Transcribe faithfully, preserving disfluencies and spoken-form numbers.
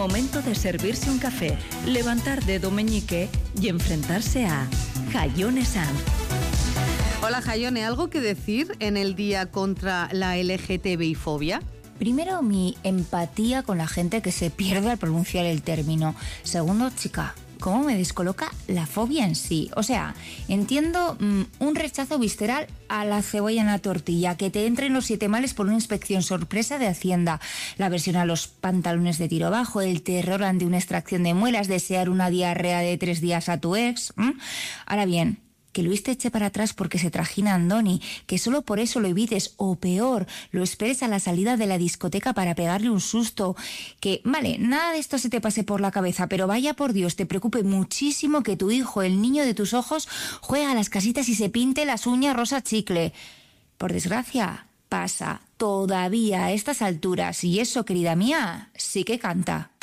Momento de servirse un café, levantar dedo meñique y enfrentarse a Jaione Sanz. Hola Jaione, ¿algo que decir en el Día contra la L G T B I fobia? Primero, mi empatía con la gente que se pierde al pronunciar el término. Segundo, chica, ¿cómo me descoloca la fobia en sí? O sea, entiendo mmm, un rechazo visceral a la cebolla en la tortilla, que te entren los siete males por una inspección sorpresa de Hacienda, la aversión a los pantalones de tiro bajo, el terror ante una extracción de muelas, desear una diarrea de tres días a tu ex. ¿Mm? Ahora bien, que Luis te eche para atrás porque se trajina a Andoni, que solo por eso lo evites, o peor, lo esperes a la salida de la discoteca para pegarle un susto, que, vale, nada de esto se te pase por la cabeza, pero vaya por Dios, te preocupe muchísimo que tu hijo, el niño de tus ojos, juegue a las casitas y se pinte las uñas rosa chicle. Por desgracia, pasa todavía a estas alturas, y eso, querida mía, sí que canta.